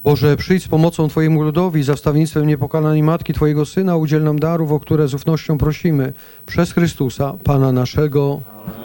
Boże, przyjdź z pomocą Twojemu ludowi, za wstawiennictwem niepokalanej Matki Twojego Syna, udziel nam darów, o które z ufnością prosimy, przez Chrystusa, Pana naszego.